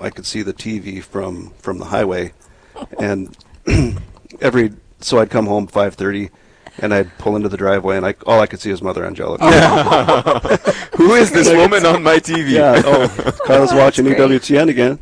I could see the TV from the highway, and so I'd come home 5:30. And I'd pull into the driveway, and all I could see was Mother Angelica. Who is this woman on my TV? Yeah, Kyle's watching EWTN again.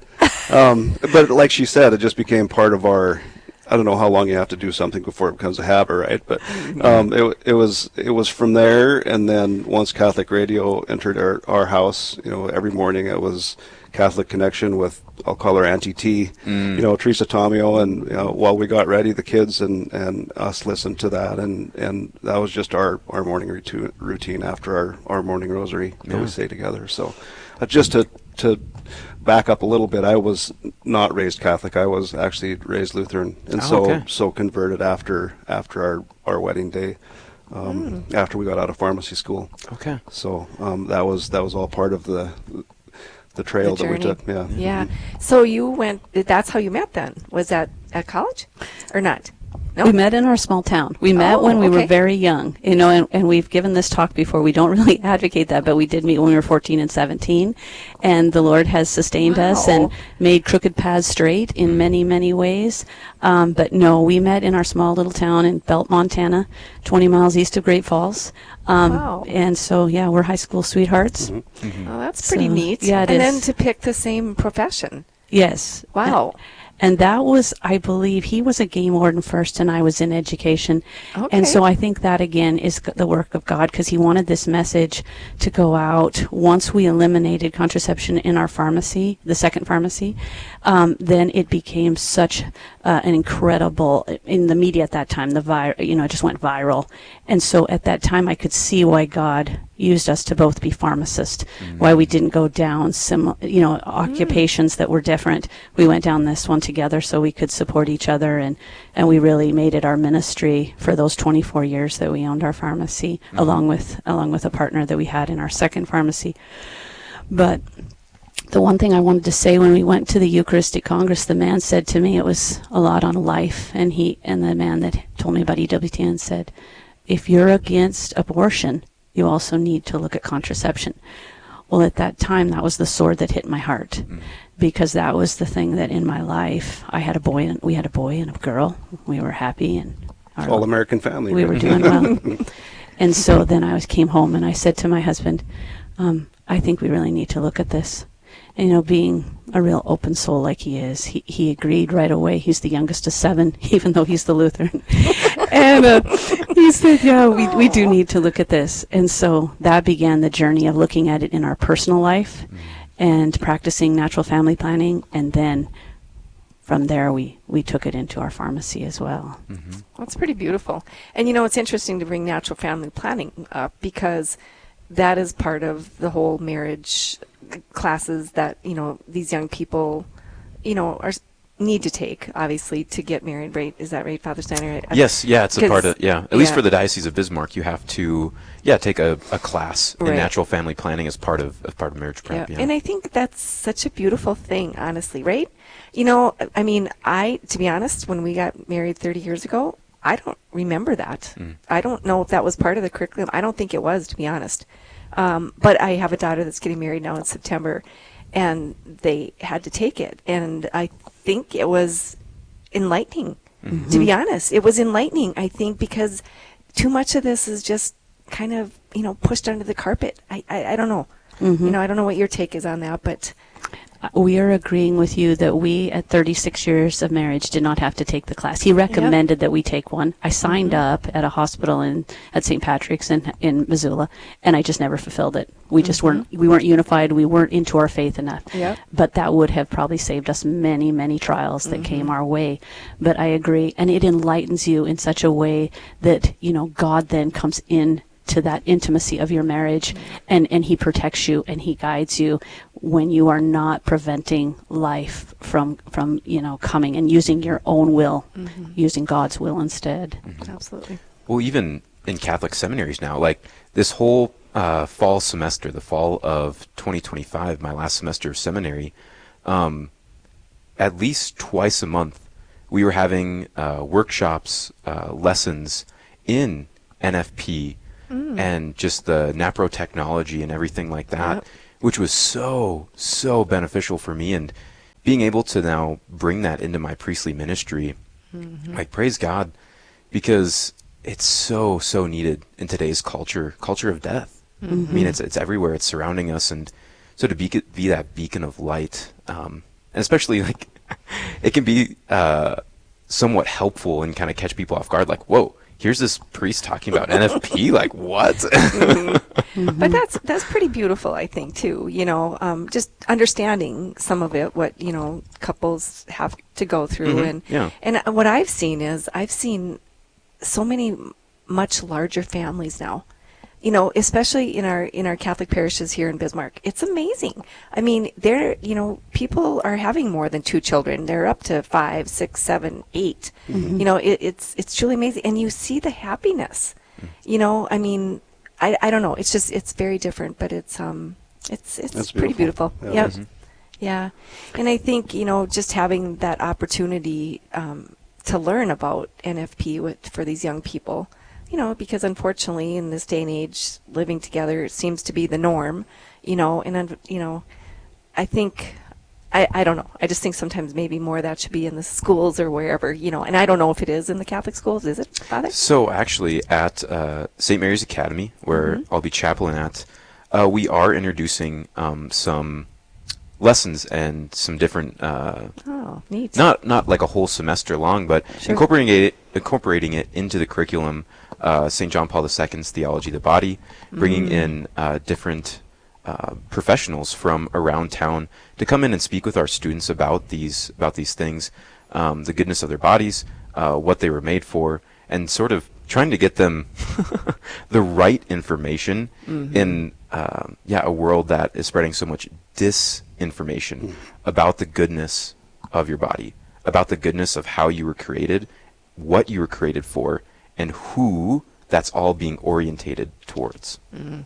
But like she said, it just became part of our. I don't know how long you have to do something before it becomes a habit, right? But it was from there, and then once Catholic radio entered our house, every morning it was Catholic Connection with, I'll call her Auntie T, Teresa Tomeo, and while we got ready, the kids and us listened to that, and that was just our morning routine after our morning rosary that we say together. So just to back up a little bit, I was not raised Catholic. I was actually raised Lutheran, and so converted after our wedding day. After we got out of pharmacy school. Okay. So that was all part of the trail that we took. Yeah. Yeah. So you went. That's how you met then. Was that at college, or not? No? We met in our small town. We met when we were very young, and we've given this talk before. We don't really advocate that, but we did meet when we were 14 and 17, and the Lord has sustained us and made crooked paths straight in many, many ways. But no, we met in our small little town in Belt, Montana, 20 miles east of Great Falls. And so, we're high school sweethearts. Mm-hmm. Mm-hmm. Oh, that's pretty neat. Yeah, it is. And then to pick the same profession. Yes. Wow. And that was, I believe, he was a game warden first and I was in education. Okay. And so I think that, again, is the work of God, because he wanted this message to go out. Once we eliminated contraception in our pharmacy, the second pharmacy, then it became such an incredible, in the media at that time, it just went viral. And so at that time I could see why God used us to both be pharmacists, why we didn't go down occupations that were different. We went down this one together so we could support each other, and we really made it our ministry for those 24 years that we owned our pharmacy, along with a partner that we had in our second pharmacy. But the one thing I wanted to say, when we went to the Eucharistic Congress, the man said to me, it was a lot on life, and the man that told me about EWTN said, if you're against abortion, you also need to look at contraception. Well, at that time, that was the sword that hit my heart, because that was the thing that in my life, we had a boy and a girl. We were happy, and all American family. We were doing well. And so then I came home and I said to my husband, I think we really need to look at this. And, being a real open soul like he is, he agreed right away. He's the youngest of 7, even though he's the Lutheran. And he said, we do need to look at this. And so that began the journey of looking at it in our personal life and practicing natural family planning. And then from there, we took it into our pharmacy as well. Mm-hmm. That's pretty beautiful. And, it's interesting to bring natural family planning up, because that is part of the whole marriage classes that these young people need to take, obviously, to get married, right? Is that right, Father Steiner? Yes, it's a part of, at least for the Diocese of Bismarck, you have to take a class in natural family planning as part of marriage prep. And I think that's such a beautiful thing, honestly, right? To be honest, when we got married 30 years ago, I don't remember that. I don't know if that was part of the curriculum. I don't think it was, to be honest. But I have a daughter that's getting married now in September, and they had to take it. And I think it was enlightening, to be honest. It was enlightening, I think, because too much of this is just kind of, pushed under the carpet. I don't know. I don't know what your take is on that, but we are agreeing with you that we, at 36 years of marriage, did not have to take the class. He recommended that we take one. I signed up at a hospital at St. Patrick's in Missoula, and I just never fulfilled it. We just weren't unified. We weren't into our faith enough. Yep. But that would have probably saved us many, many trials that came our way. But I agree, and it enlightens you in such a way that, God then comes in to that intimacy of your marriage, and he protects you and he guides you when you are not preventing life from coming, and using your own will, using God's will instead. Absolutely. Well, even in Catholic seminaries now, like this whole fall semester, the fall of 2025, my last semester of seminary, at least twice a month, we were having workshops, lessons in NFP, and just the NAPRO technology and everything like that, which was so beneficial for me. And being able to now bring that into my priestly ministry, like, praise God, because it's so needed in today's culture of death. I mean, it's everywhere. It's surrounding us, and so to be that beacon of light, and especially, like, it can be somewhat helpful and kind of catch people off guard, like, whoa, here's this priest talking about NFP, like, what? But that's pretty beautiful, I think, too. Just understanding some of it, what couples have to go through, and what I've seen is so many much larger families now. Especially in our Catholic parishes here in Bismarck, it's amazing. I mean, people are having more than 2 children. They're up to 5, 6, 7, 8. It's truly amazing, and you see the happiness. I mean, I don't know. It's very different, but it's pretty beautiful. Yeah. Yeah, and I think just having that opportunity to learn about NFP for these young people. Because unfortunately in this day and age, living together seems to be the norm, and I think, I don't know. I just think sometimes maybe more of that should be in the schools or wherever, and I don't know if it is in the Catholic schools. Is it, Father? So actually at St. Mary's Academy, where I'll be chaplain at, we are introducing some lessons and some different neat. Not like a whole semester long, but incorporating it into the curriculum. St. John Paul II's Theology of the Body, bringing in different professionals from around town to come in and speak with our students about these things, the goodness of their bodies, what they were made for, and sort of trying to get them the right information in a world that is spreading so much disinformation about the goodness of your body, about the goodness of how you were created, what you were created for, and who that's all being orientated towards.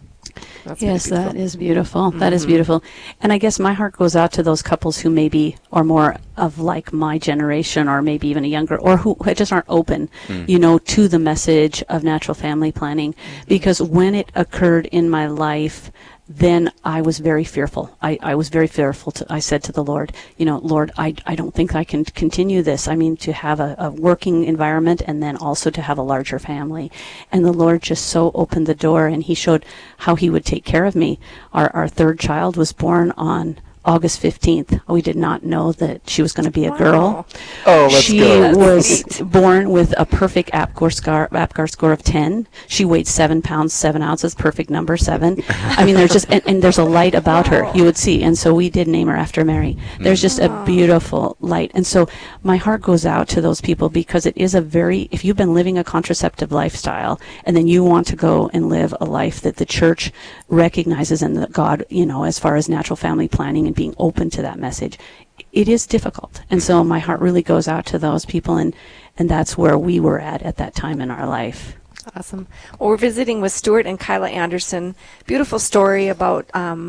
Yes, that is beautiful. That is beautiful. And I guess my heart goes out to those couples who maybe are more of like my generation, or maybe even a younger, or who just aren't open, to the message of natural family planning. Because when it occurred in my life, then I was very fearful. I was very fearful. I said to the Lord, Lord, I don't think I can continue this. I mean, to have a working environment and then also to have a larger family. And the Lord just so opened the door, and he showed how he would take care of me. Our third child was born on August 15th. We did not know that she was going to be a girl. Oh, let's she go. was born with a perfect APGAR score of 10. She weighed 7 pounds, 7 ounces, perfect number, 7. I mean, there's just, and there's a light about her, you would see. And so we did name her after Mary. There's just a beautiful light. And so my heart goes out to those people, because it is if you've been living a contraceptive lifestyle, and then you want to go and live a life that the church recognizes and that God, as far as natural family planning and being open to that message, it is difficult. And so my heart really goes out to those people, and that's where we were at that time in our life. Awesome. Well, we're visiting with Stuart and Kyla Anderson. Beautiful story about,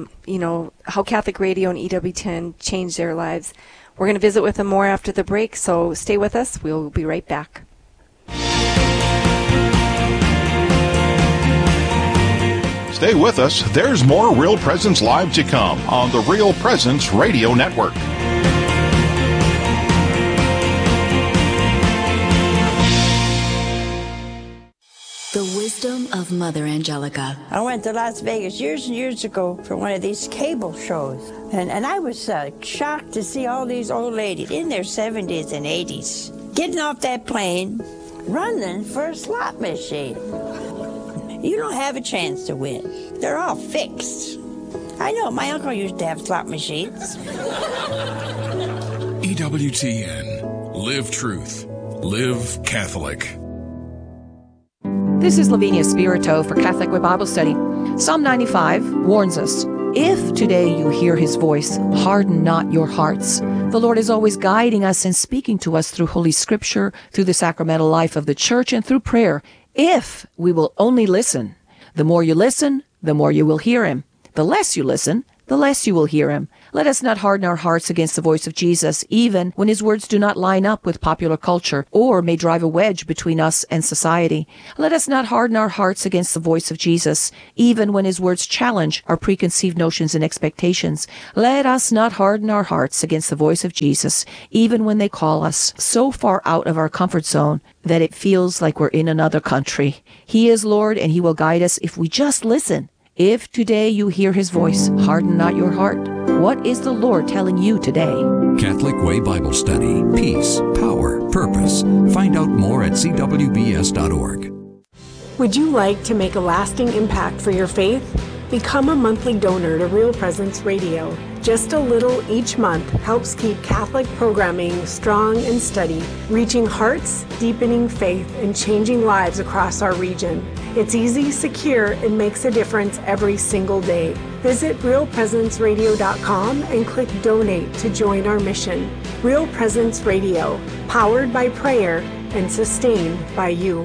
how Catholic Radio and EWTN changed their lives. We're going to visit with them more after the break, so stay with us. We'll be right back. Stay with us. There's more Real Presence Live to come on the Real Presence Radio Network. The wisdom of Mother Angelica. I went to Las Vegas years and years ago for one of these cable shows. And I was shocked to see all these old ladies in their 70s and 80s getting off that plane, running for a slot machine. You don't have a chance to win. They're all fixed. I know, my uncle used to have slot machines. EWTN. Live truth. Live Catholic. This is Lavinia Spirito for Catholic Way Bible Study. Psalm 95 warns us, if today you hear his voice, harden not your hearts. The Lord is always guiding us and speaking to us through Holy Scripture, through the sacramental life of the Church, and through prayer. If we will only listen. The more you listen, the more you will hear him. The less you listen, the less you will hear him. Let us not harden our hearts against the voice of Jesus, even when his words do not line up with popular culture or may drive a wedge between us and society. Let us not harden our hearts against the voice of Jesus, even when his words challenge our preconceived notions and expectations. Let us not harden our hearts against the voice of Jesus, even when they call us so far out of our comfort zone that it feels like we're in another country. He is Lord, and he will guide us if we just listen. If today you hear his voice, harden not your heart. What is the Lord telling you today? Catholic Way Bible Study. Peace, power, purpose. Find out more at cwbs.org. Would you like to make a lasting impact for your faith? Become a monthly donor to Real Presence Radio. Just a little each month helps keep Catholic programming strong and steady, reaching hearts, deepening faith, and changing lives across our region. It's easy, secure, and makes a difference every single day. Visit realpresenceradio.com and click Donate to join our mission. Real Presence Radio, powered by prayer and sustained by you.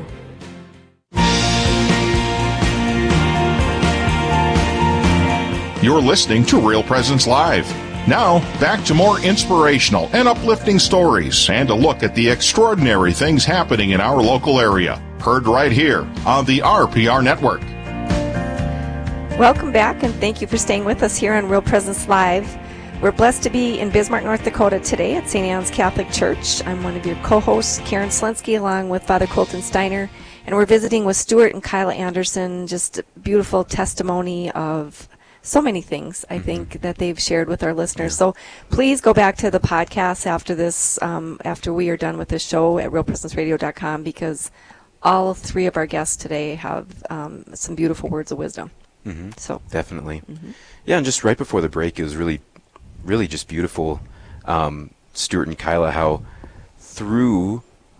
You're listening to Real Presence Live. Now, back to more inspirational and uplifting stories and a look at the extraordinary things happening in our local area. Heard right here on the RPR Network. Welcome back, and thank you for staying with us here on Real Presence Live. We're blessed to be in Bismarck, North Dakota today at St. Anne's Catholic Church. I'm one of your co-hosts, Karen Slensky, along with Father Colton Steiner, and we're visiting with Stuart and Kyla Anderson. Just a beautiful testimony of so many things, I think, that they've shared with our listeners. So please go back to the podcast after this, after we are done with this show at realpresenceradio.com, because all three of our guests today have some beautiful words of wisdom. So definitely. Yeah, and just right before the break, it was really just beautiful, Stuart and Kyla, how through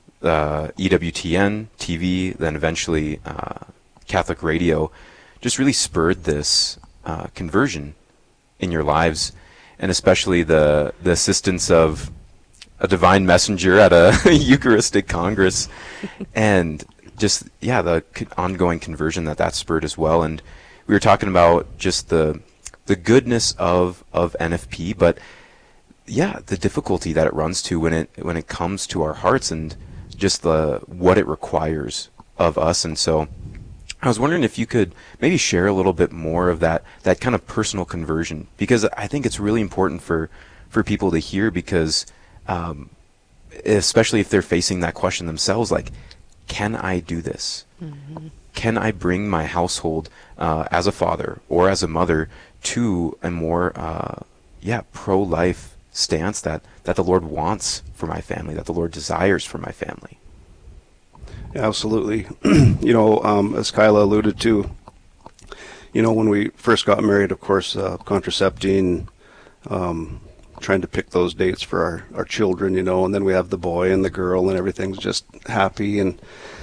EWTN TV, then eventually Catholic radio, just really spurred this conversion in your lives, and especially the assistance of a divine messenger at a Eucharistic Congress, and just the ongoing conversion that spurred as well. And we were talking about just the goodness of NFP, but the difficulty that it runs to when it comes to our hearts, and just what it requires of us. And so I was wondering if you could maybe share a little bit more of that kind of personal conversion, because I think it's really important for people to hear, because especially if they're facing that question themselves, like, can I do this? Can I bring my household as a father or as a mother to a more pro-life stance that the Lord wants for my family, that the Lord desires for my family? Absolutely. As Kyla alluded to, when we first got married, of course, contracepting, trying to pick those dates for our children, and then we have the boy and the girl, and everything's just happy. And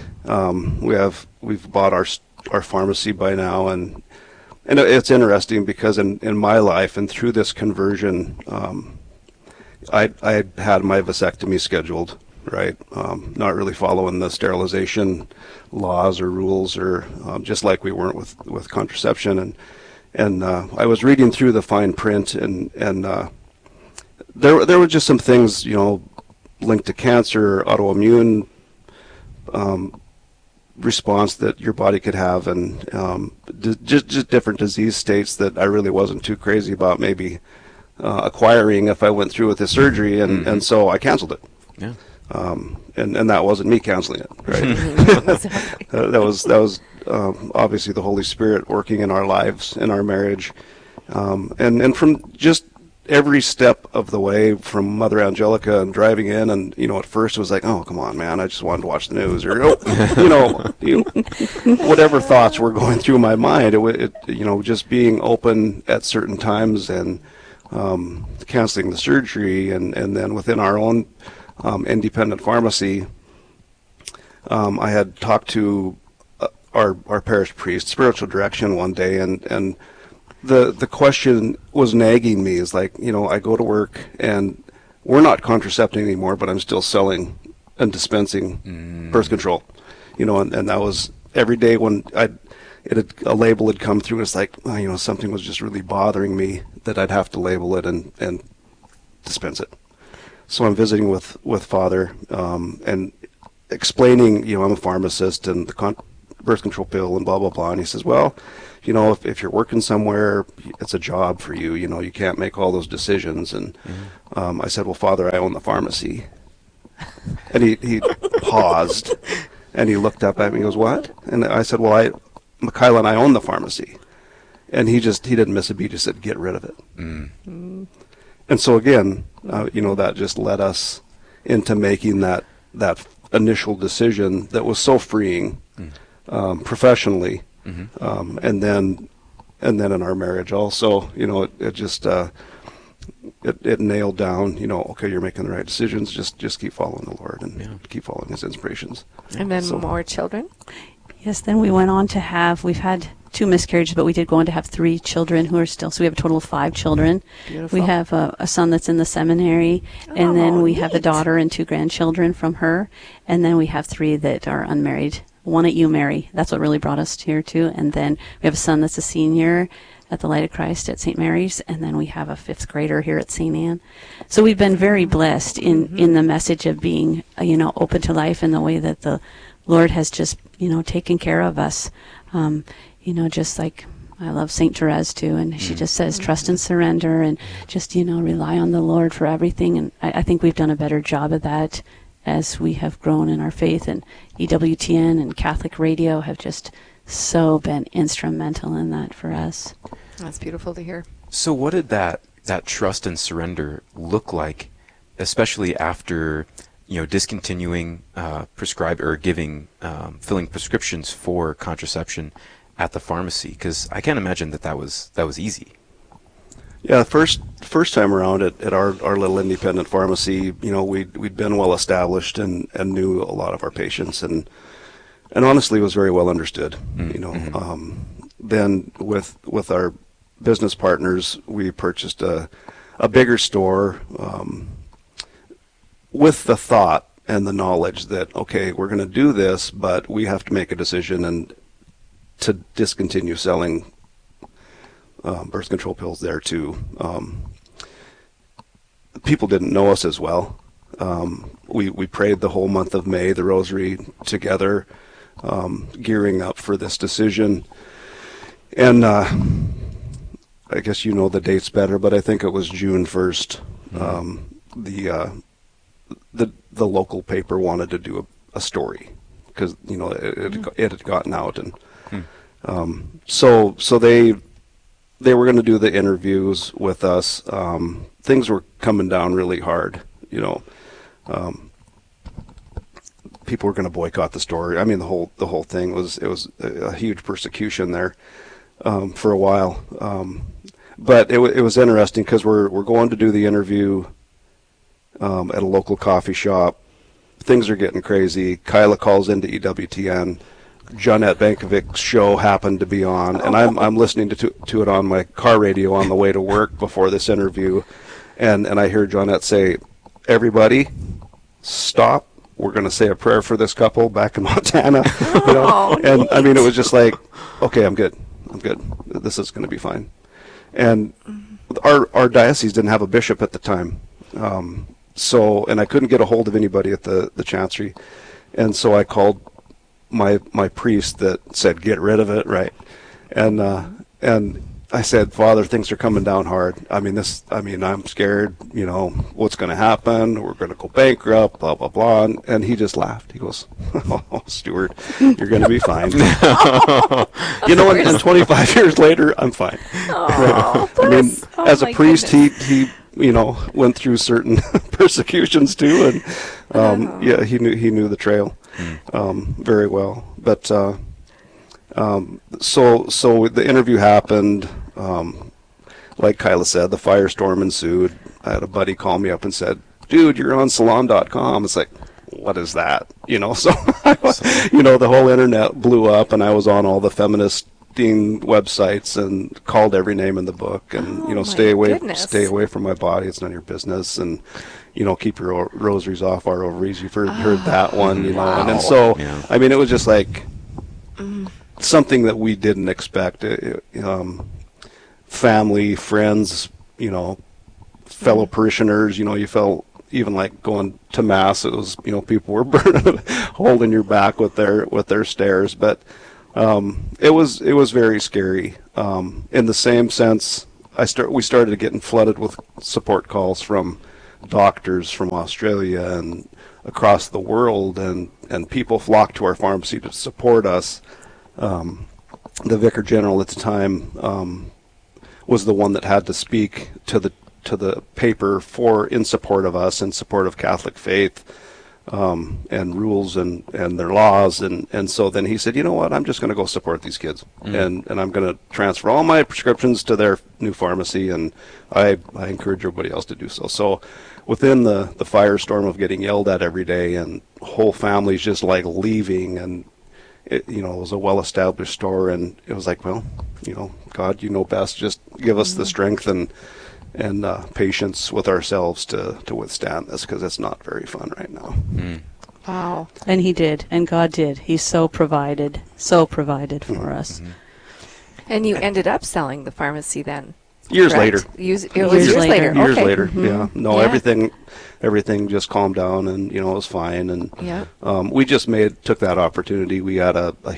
we've bought our pharmacy by now, and it's interesting because in my life and through this conversion, I had my vasectomy scheduled. Right, not really following the sterilization laws or rules, or just like we weren't with contraception, and I was reading through the fine print, and there were just some things, linked to cancer, autoimmune response that your body could have, and just different disease states that I really wasn't too crazy about maybe acquiring if I went through with the surgery, and so I canceled it. Yeah. And that wasn't me canceling it, right? that was obviously the Holy Spirit working in our lives, in our marriage, and from just every step of the way, from Mother Angelica and driving in, and at first it was like, oh, come on, man, I just wanted to watch the news, or whatever thoughts were going through my mind, it just being open at certain times, and canceling the surgery, and then within our own independent pharmacy, I had talked to our parish priest, spiritual direction, one day, and the question was nagging me, is like, I go to work and we're not contracepting anymore, but I'm still selling and dispensing birth control, and that was every day when a label had come through. It's like, something was just really bothering me that I'd have to label it and dispense it. So I'm visiting with Father and explaining, I'm a pharmacist and the birth control pill and blah, blah, blah. And he says, well, if you're working somewhere, it's a job for you. You can't make all those decisions. And I said, well, Father, I own the pharmacy. And he paused and he looked up at me and goes, what? And I said, well, Kyla and I own the pharmacy. And he didn't miss a beat. He said, get rid of it. And so again, that just led us into making that initial decision that was so freeing professionally. And then in our marriage also, it just it nailed down, okay, you're making the right decisions. Just keep following the Lord and keep following His inspirations. And then more children. Yes. Then we went on to we've had 2 miscarriages, but we did go on to have 3 children who are still. So we have a total of 5 children. Beautiful. We have a son that's in the seminary, and then we have a daughter and 2 grandchildren from her, and then we have 3 that are unmarried. 1 at UMary. That's what really brought us here too. And then we have a son that's a senior at the Light of Christ at St. Mary's, and then we have a 5th grader here at St. Anne. So we've been very blessed in the message of being, open to life in the way that the Lord has just, taken care of us. Just like I love St. Therese too, and she just says trust and surrender and just, rely on the Lord for everything. And I think we've done a better job of that as we have grown in our faith, and EWTN and Catholic radio have just so been instrumental in that for us. That's beautiful to hear. So what did that trust and surrender look like, especially after discontinuing filling prescriptions for contraception at the pharmacy? Because I can't imagine that was easy. Yeah, first time around at our little independent pharmacy, we'd been well established and knew a lot of our patients and honestly was very well understood. Then with our business partners, we purchased a bigger store with the thought and the knowledge that, okay, we're going to do this, but we have to make a decision and to discontinue selling birth control pills there too. People didn't know us as well. We prayed the whole month of May, the Rosary together, gearing up for this decision. And I guess you know the dates better, but I think it was June 1st. The local paper wanted to do a story because it had gotten out, and so they were going to do the interviews with us. Things were coming down really hard. People were going to boycott the store. I mean, the whole thing was a huge persecution there for a while. But it was interesting because we're going to do the interview at a local coffee shop. Things are getting crazy. Kyla calls into EWTN. Jonette Bankovic's show happened to be on, and I'm listening to it on my car radio on the way to work before this interview, and I hear Jonette say, "Everybody, stop. We're going to say a prayer for this couple back in Montana." And I mean, it was just like, okay, I'm good. This is going to be fine. And our diocese didn't have a bishop at the time, and I couldn't get a hold of anybody at the chancery, and so I called my priest that said, get rid of it, right? And I said, Father, things are coming down hard. I'm scared, what's going to happen? We're going to go bankrupt, blah, blah, blah. And he just laughed. He goes, oh, Stuart, you're going to be fine. And 25 years later, I'm fine. Oh, as a priest, he went through certain persecutions too. And he knew the trail very well. But so the interview happened. Like Kyla said, the firestorm ensued. I had a buddy call me up and said, dude, you're on salon.com. It's like, what is that? So the whole internet blew up, and I was on all the feminist websites and called every name in the book, and stay away from my body. It's none of your business, and keep your rosaries off our ovaries. You've heard that one, wow. and so I mean, it was just like something that we didn't expect. Family, friends, fellow parishioners, you felt even like going to mass. It was, people were burning, holding your back with their stares. But it was very scary. In the same sense, we started getting flooded with support calls from doctors from Australia and across the world, and people flocked to our pharmacy to support us. The Vicar General at the time was the one that had to speak to the paper in support of us, in support of Catholic faith and rules and their laws, and so then he said, you know what, I'm just going to go support these kids, and I'm going to transfer all my prescriptions to their new pharmacy, and I encourage everybody else to do so. So within the firestorm of getting yelled at every day and whole families just like leaving, and it was a well-established store, and it was like, well, God, you know best, just give us the strength and patience with ourselves to withstand this, because it's not very fun right now. Wow. And he did, and God did. He so provided for us. And you ended up selling the pharmacy then? Years later. Years later. Years Okay. later, yeah. No, Yeah. everything just calmed down, and it was fine. And we just took that opportunity. We had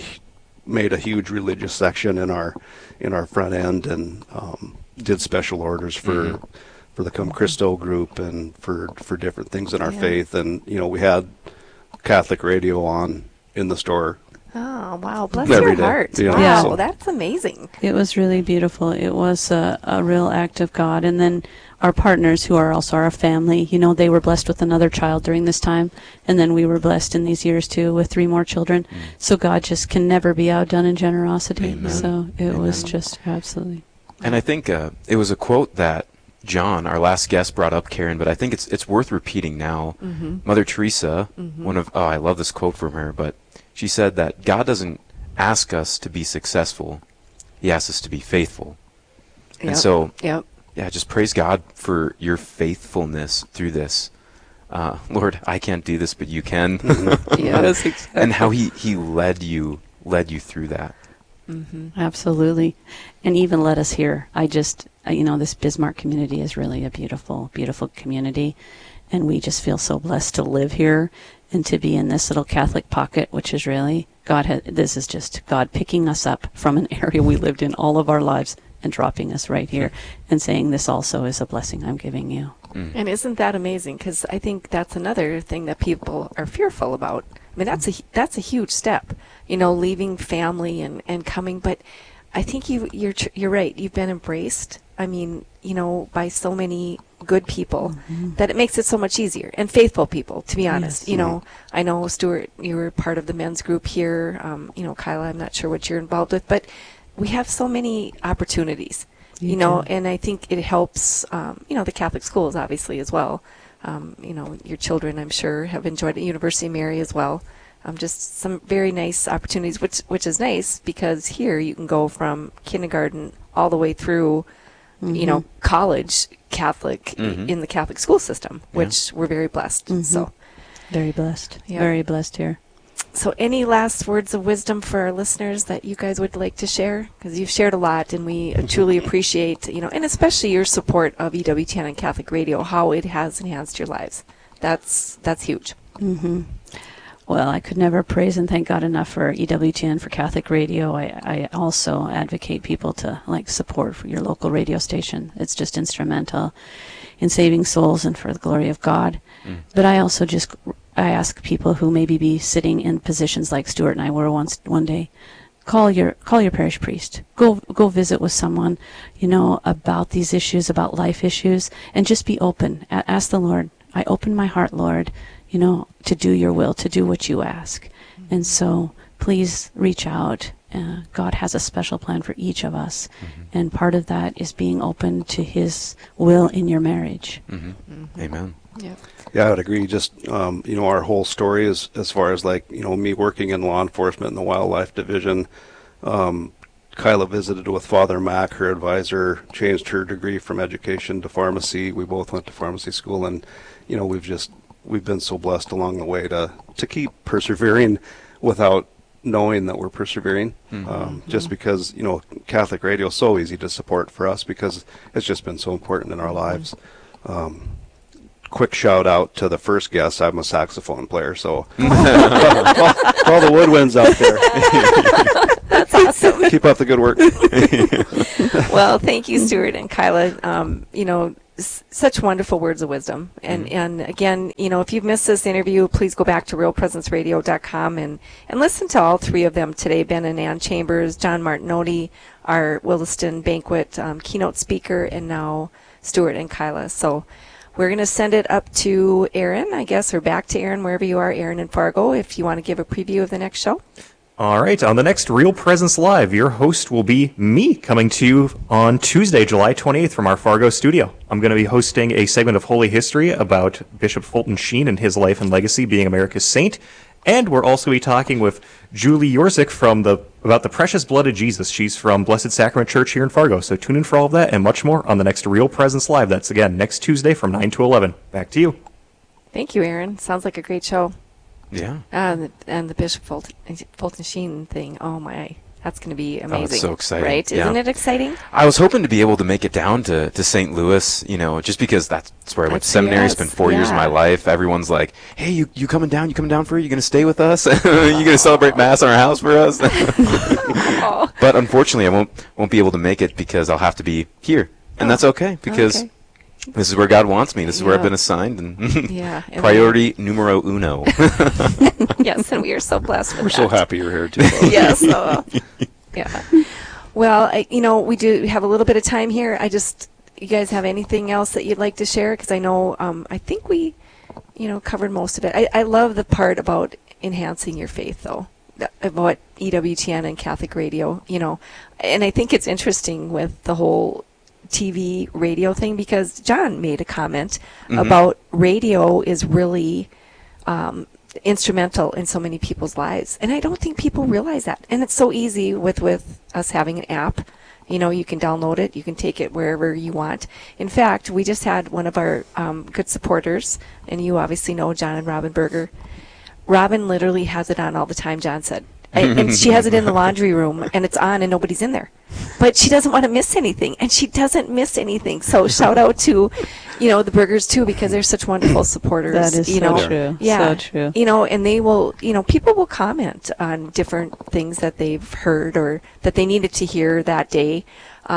made a huge religious section in our front end, and did special orders for the Cum Christo group and for different things in our faith. And we had Catholic radio on in the store. Oh, wow. Bless every your day. heart. Yeah. Wow, Yeah. So- that's amazing. It was really beautiful. It was a real act of God. And then our partners, who are also our family, they were blessed with another child during this time. And then we were blessed in these years, too, with 3 more children. So God just can never be outdone in generosity. Amen. So it was just absolutely. And I think it was a quote that John, our last guest, brought up, Karen, but I think it's worth repeating now. Mother Teresa, I love this quote from her, but she said that God doesn't ask us to be successful, he asks us to be faithful. And so, just praise God for your faithfulness through this. Lord, I can't do this, but you can. Yes, exactly. And how he led you through that. Absolutely. And even let us here. This Bismarck community is really a beautiful, beautiful community. And we just feel so blessed to live here and to be in this little Catholic pocket, which is really this is just God picking us up from an area we lived in all of our lives and dropping us right here and saying, this also is a blessing I'm giving you. And isn't that amazing? Because I think that's another thing that people are fearful about. I mean, that's a huge step, leaving family and coming. But I think you're right. You've been embraced. I mean, by so many good people that it makes it so much easier, and faithful people, to be honest. Yes. I know, Stuart, you were part of the men's group here. Kyla, I'm not sure what you're involved with, but we have so many opportunities, and I think it helps, the Catholic schools, obviously, as well. Your children, I'm sure, have enjoyed it, University of Mary as well. Just some very nice opportunities, which is nice, because here you can go from kindergarten all the way through, college Catholic in the Catholic school system, which we're very blessed. So very blessed. Yeah. Very blessed here. So any last words of wisdom for our listeners that you guys would like to share? Because you've shared a lot, and we truly appreciate, and especially your support of EWTN and Catholic Radio, how it has enhanced your lives. That's huge. Well, I could never praise and thank God enough for EWTN, for Catholic Radio. I also advocate people to support for your local radio station. It's just instrumental in saving souls and for the glory of God. But I also I ask people who maybe be sitting in positions like Stuart and I were one day, call your parish priest. Go visit with someone, about these issues, about life issues, and just be open. Ask the Lord, I open my heart, Lord, to do your will, to do what you ask. And so please reach out. God has a special plan for each of us. And part of that is being open to his will in your marriage. Amen. Yeah. Yeah, I would agree. Just, our whole story is, as far as me working in law enforcement in the wildlife division. Kyla visited with Father Mack, her advisor, changed her degree from education to pharmacy. We both went to pharmacy school, and, we've been so blessed along the way to keep persevering without knowing that we're persevering, just because, Catholic radio is so easy to support for us because it's just been so important in our lives. Quick shout out to the first guest. I'm a saxophone player, so for all the woodwinds out there. That's awesome. Keep up the good work. Well, thank you, Stuart and Kyla. Such wonderful words of wisdom. And again, if you've missed this interview, please go back to realpresenceradio.com and listen to all three of them today, Ben and Ann Chambers, John Martinoni, our Williston Banquet keynote speaker, and now Stuart and Kyla. So we're going to send it up to Aaron, I guess, or back to Aaron, wherever you are, Aaron in Fargo, if you want to give a preview of the next show. All right, on the next Real Presence Live, your host will be me, coming to you on Tuesday, July 28th from our Fargo studio. I'm going to be hosting a segment of Holy History about Bishop Fulton Sheen and his life and legacy being America's saint. And we're also be talking with Julie Yorzik about the precious blood of Jesus. She's from Blessed Sacrament Church here in Fargo. So tune in for all of that and much more on the next Real Presence Live. That's, again, next Tuesday from 9 to 11. Back to you. Thank you, Aaron. Sounds like a great show. Yeah. And the Bishop Fulton Sheen thing, oh my, that's going to be amazing. Oh, it's so exciting. Right? Yeah. Isn't it exciting? I was hoping to be able to make it down to St. Louis, just because that's where I went to seminary. It's been 4 years of my life. Everyone's like, hey, you coming down? You coming down for it? You going to stay with us? You going to celebrate Mass in our house for us? But unfortunately, I won't be able to make it because I'll have to be here. And that's okay because this is where God wants me. This is where I've been assigned. And priority numero uno. Yes, and we are so blessed with We're that. so happy you're here, too. Yes. Yeah. Well, we do have a little bit of time here. You guys have anything else that you'd like to share? Because I know, I think we, covered most of it. I love the part about enhancing your faith, though, about EWTN and Catholic radio, And I think it's interesting with the whole TV radio thing because John made a comment about radio is really instrumental in so many people's lives, and I don't think people realize that. And it's so easy with us having an app. You can download it, you can take it wherever you want. In fact, we just had one of our good supporters, and you obviously know John and Robin Berger. Robin literally has it on all the time, John said. And she has it in the laundry room, and it's on, and nobody's in there. But she doesn't want to miss anything, and she doesn't miss anything. So shout out to, the Bergers, too, because they're such wonderful supporters. That is so true. Yeah. So true. And they will, people will comment on different things that they've heard or that they needed to hear that day.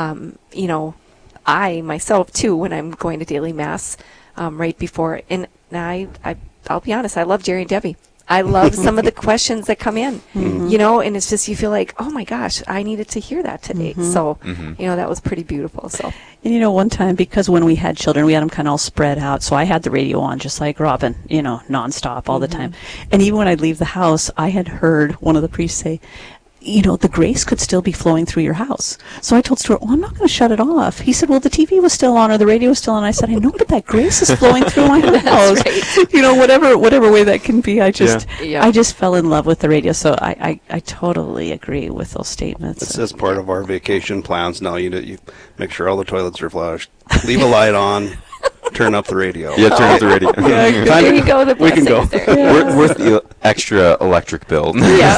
I, myself, too, when I'm going to daily Mass right before, and I'll be honest, I love Jerry and Debbie. I love some of the questions that come in, and it's just, you feel like, oh my gosh, I needed to hear that today. So, that was pretty beautiful. So, and one time, because when we had children, we had them kind of all spread out. So I had the radio on just like Robin, nonstop all the time. And even when I'd leave the house, I had heard one of the priests say, the grace could still be flowing through your house. So I told Stuart, I'm not going to shut it off. He said, well, the TV was still on or the radio was still on. I said, I know, but that grace is flowing through my house. Right. Whatever way that can be. I just fell in love with the radio. So I totally agree with those statements. It's as part of our vacation plans now. You make sure all the toilets are flushed. Leave a light on. Turn up the radio. Yeah, turn up the radio. There you go. We can go. Worth the extra electric bill.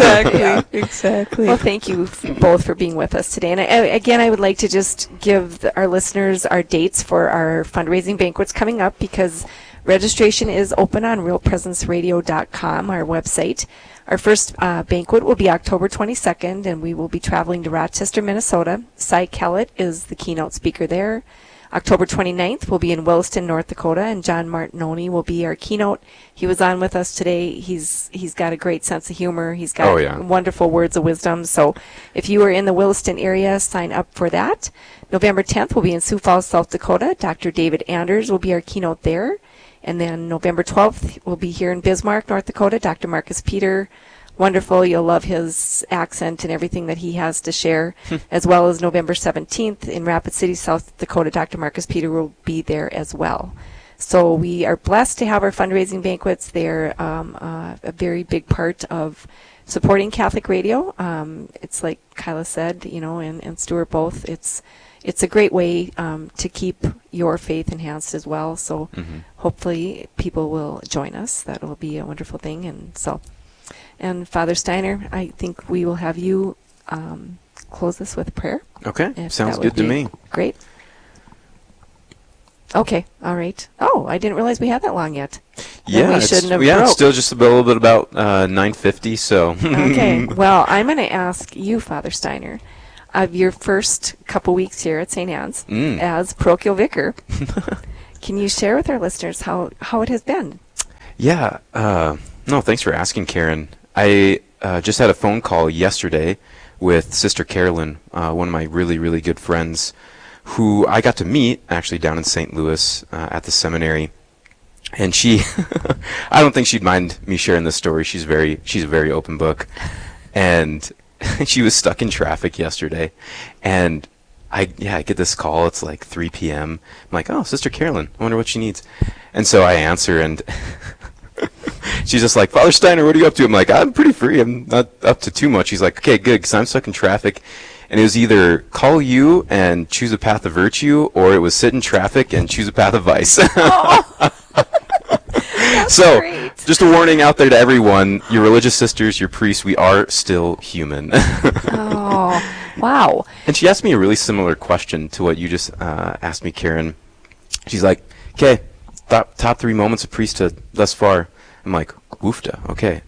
Exactly. Well, thank you both for being with us today. And I would like to just give our listeners our dates for our fundraising banquets coming up because registration is open on realpresenceradio.com, our website. Our first banquet will be October 22nd, and we will be traveling to Rochester, Minnesota. Cy Kellett is the keynote speaker there. October 29th, we'll be in Williston, North Dakota, and John Martinoni will be our keynote. He was on with us today. He's got a great sense of humor. He's got wonderful words of wisdom. So if you are in the Williston area, sign up for that. November 10th, we'll be in Sioux Falls, South Dakota. Dr. David Anders will be our keynote there. And then November 12th, we'll be here in Bismarck, North Dakota. Dr. Marcus Peter, wonderful. You'll love his accent and everything that he has to share, as well as November 17th in Rapid City, South Dakota. Dr. Marcus Peter will be there as well. So we are blessed to have our fundraising banquets. They're a very big part of supporting Catholic radio. It's like Kyla said, and Stuart both. It's a great way to keep your faith enhanced as well. So hopefully people will join us. That will be a wonderful thing. And so And Father Steiner, I think we will have you close this with prayer. Okay, sounds good to me. Great. Okay, all right. Oh, I didn't realize we had that long yet. Yeah, we shouldn't have it's still just a little bit about 9:50. So. Okay. Well, I'm going to ask you, Father Steiner, of your first couple weeks here at St. Anne's as parochial vicar. Can you share with our listeners how it has been? Yeah. No, thanks for asking, Karen. I just had a phone call yesterday with Sister Carolyn, one of my really, really good friends, who I got to meet actually down in St. Louis at the seminary. And she, I don't think she'd mind me sharing this story. She's a very open book. And she was stuck in traffic yesterday. And I get this call. It's like 3 p.m. I'm like, oh, Sister Carolyn, I wonder what she needs. And so I answer, and she's just like, Father Steiner, what are you up to? I'm like, I'm pretty free. I'm not up to too much. She's like, okay, good, because I'm stuck in traffic. And it was either call you and choose a path of virtue, or it was sit in traffic and choose a path of vice. So, great. Just a warning out there to everyone, your religious sisters, your priests, we are still human. Oh, wow. And she asked me a really similar question to what you just asked me, Karen. She's like, okay, top 3 moments of priesthood thus far. I'm like, woofda, okay.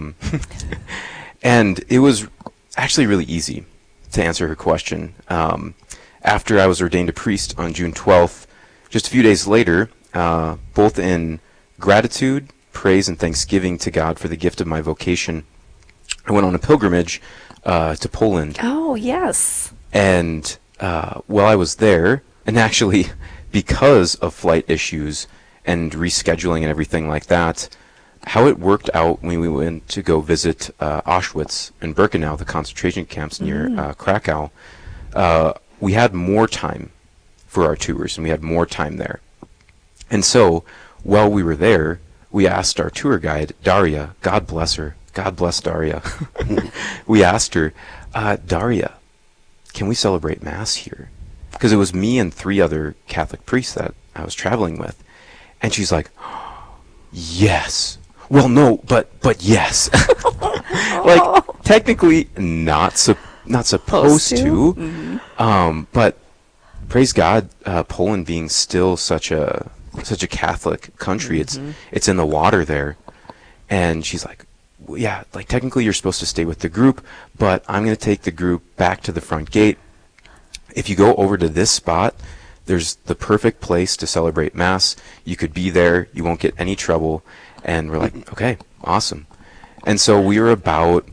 And it was actually really easy to answer her question. After I was ordained a priest on June 12th, just a few days later, both in gratitude, praise, and thanksgiving to God for the gift of my vocation, I went on a pilgrimage to Poland. Oh, yes. And while I was there, and actually because of flight issues and rescheduling and everything like that, how it worked out when we went to go visit Auschwitz and Birkenau, the concentration camps near Krakow, we had more time for our tours, and we had more time there. And so, while we were there, we asked our tour guide, Daria, God bless her, God bless Daria. We asked her, Daria, can we celebrate Mass here? Because it was me and 3 other Catholic priests that I was traveling with. And she's like, yes. Well, no, but yes. Like, technically not supposed to. Mm-hmm. But praise God, Poland being still such a Catholic country, mm-hmm. it's in the water there. And she's like, well, yeah, like technically you're supposed to stay with the group, but I'm going to take the group back to the front gate. If you go over to this spot, there's the perfect place to celebrate Mass. You could be there. You won't get any trouble. And we're like, okay, awesome. And so we were about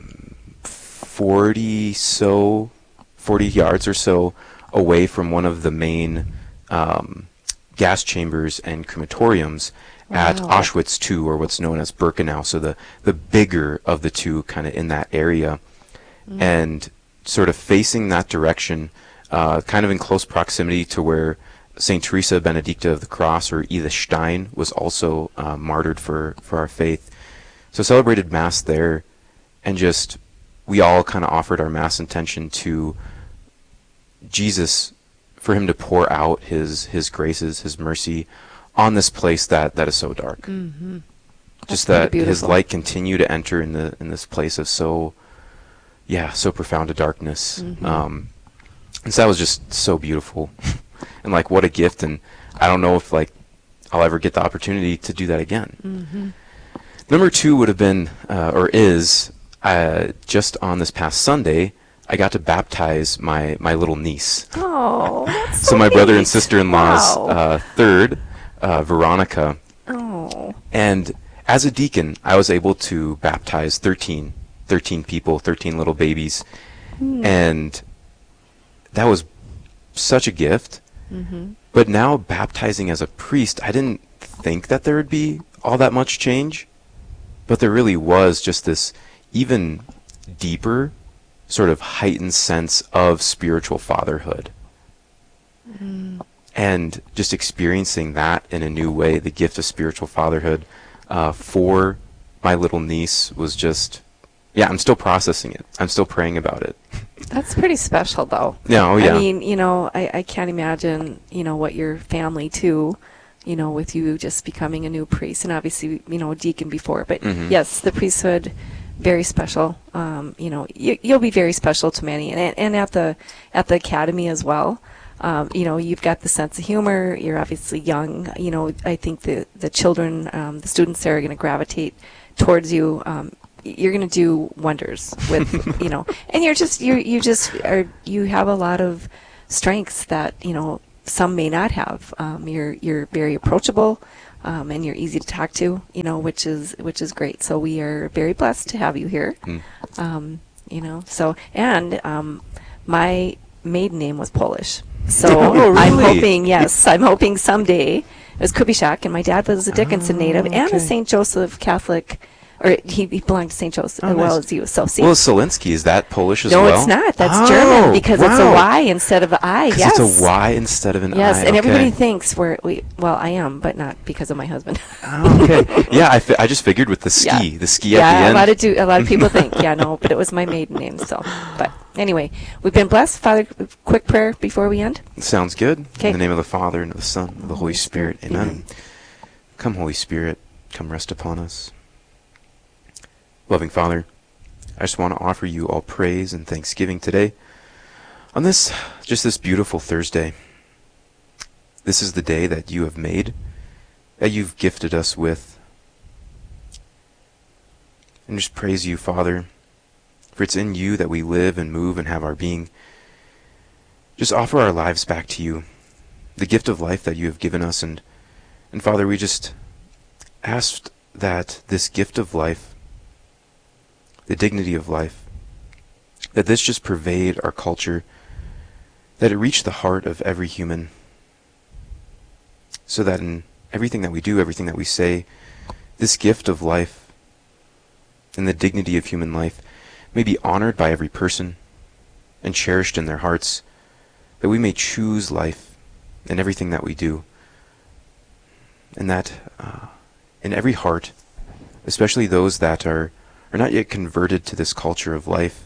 40 yards or so away from one of the main gas chambers and crematoriums at Auschwitz II, or what's known as Birkenau, so the bigger of the two kind of in that area. And sort of facing that direction, kind of in close proximity to where St. Teresa Benedicta of the Cross, or Edith Stein, was also martyred for our faith. So celebrated Mass there, and just we all kind of offered our Mass intention to Jesus, for him to pour out his graces, his mercy on this place that is so dark. Mm-hmm. Just that his light continue to enter in this place of so profound a darkness. Mm-hmm. And so that was just so beautiful. And like, what a gift. And I don't know if like I'll ever get the opportunity to do that again. Mm-hmm. Number 2 would have been, or is, just on this past Sunday, I got to baptize my little niece. Oh, that's so my brother and sister-in-law's third, Veronica. Oh. And as a deacon, I was able to baptize 13 people, 13 little babies. And that was such a gift. Mm-hmm. But now baptizing as a priest, I didn't think that there would be all that much change. But there really was just this even deeper sort of heightened sense of spiritual fatherhood. And just experiencing that in a new way, the gift of spiritual fatherhood for my little niece was just, I'm still processing it. I'm still praying about it. That's pretty special, though. Yeah, oh, yeah. I mean, I can't imagine, what your family, too, with you just becoming a new priest, and obviously, a deacon before. But, yes, the priesthood very special. You'll be very special to many, and at the academy as well. You've got the sense of humor. You're obviously young. I think the children, the students there are going to gravitate towards you. You're going to do wonders with, and you have a lot of strengths that, some may not have. You're very approachable, and you're easy to talk to, which is great. So we are very blessed to have you here. My maiden name was Polish. So really? I'm hoping someday, it was Kubishak, and my dad was a Dickinson native and a St. Joseph Catholic, or he belonged to St. Joseph as well as you. So see. Well, Zielinski, is that Polish as well? No, it's not. That's German because it's a Y instead of an I. Yes. It's a Y instead of an I. Yes, and everybody thinks I am, but not because of my husband. Okay. Yeah, I just figured with the ski, the ski at the end. A lot of people think, but it was my maiden name. So, but anyway, we've been blessed. Father, quick prayer before we end. Sounds good. Okay. In the name of the Father, and of the Son, and of the Holy Spirit. Amen. Come, Holy Spirit, come rest upon us. Loving Father, I just want to offer you all praise and thanksgiving today on this beautiful Thursday. This is the day that you have made, that you've gifted us with. And just praise you, Father, for it's in you that we live and move and have our being. Just offer our lives back to you, the gift of life that you have given us. And Father, we just asked that this gift of life, the dignity of life, that this just pervade our culture, that it reach the heart of every human, so that in everything that we do, everything that we say, this gift of life and the dignity of human life may be honored by every person and cherished in their hearts, that we may choose life in everything that we do, and that in every heart, especially those that are not yet converted to this culture of life,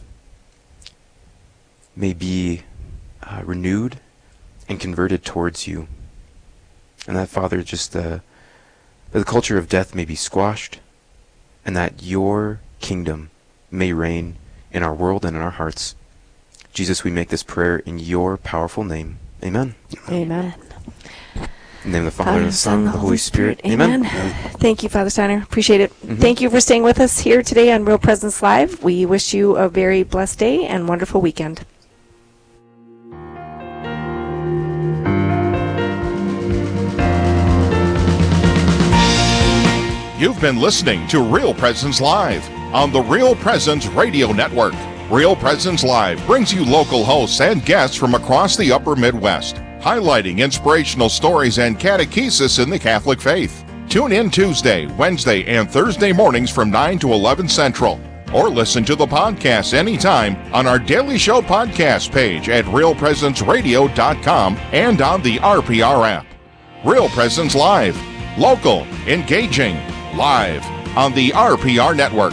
may be renewed and converted towards you. And that, Father, just the culture of death may be squashed, and that your kingdom may reign in our world and in our hearts. Jesus, we make this prayer in your powerful name. Amen. Amen. In the name of the Father, and the Son, and the Holy Spirit. Amen. Thank you, Father Steiner. Appreciate it. Thank you for staying with us here today on Real Presence Live. We wish you a very blessed day and wonderful weekend. You've been listening to Real Presence Live on the Real Presence Radio Network. Real Presence Live brings you local hosts and guests from across the upper Midwest, highlighting inspirational stories and catechesis in the Catholic faith. Tune in Tuesday, Wednesday, and Thursday mornings from 9 to 11 Central. Or listen to the podcast anytime on our Daily Show podcast page at realpresenceradio.com and on the RPR app. Real Presence Live. Local, engaging, live on the RPR Network.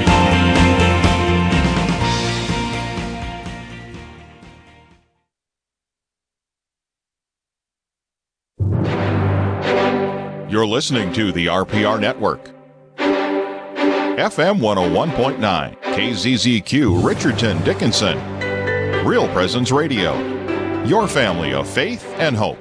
You're listening to the RPR Network. FM 101.9, KZZQ, Richardson, Dickinson. Real Presence Radio. Your family of faith and hope.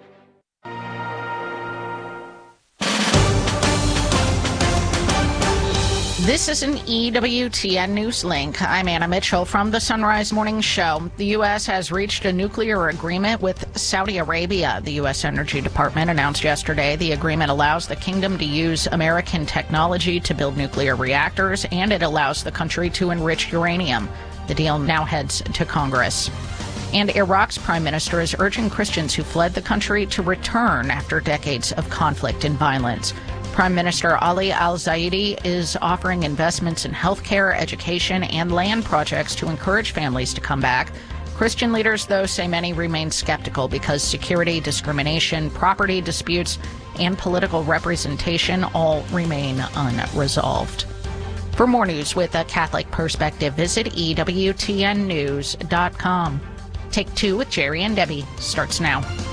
This is an EWTN News Link. I'm Anna Mitchell from the Sunrise Morning Show. The U.S. has reached a nuclear agreement with Saudi Arabia. The U.S. Energy Department announced yesterday the agreement allows the kingdom to use American technology to build nuclear reactors, and it allows the country to enrich uranium. The deal now heads to Congress. And Iraq's prime minister is urging Christians who fled the country to return after decades of conflict and violence. Prime Minister Ali al-Zaidi is offering investments in healthcare, education, and land projects to encourage families to come back. Christian leaders, though, say many remain skeptical because security, discrimination, property disputes, and political representation all remain unresolved. For more news with a Catholic perspective, visit EWTNnews.com. Take Two with Jerry and Debbie starts now.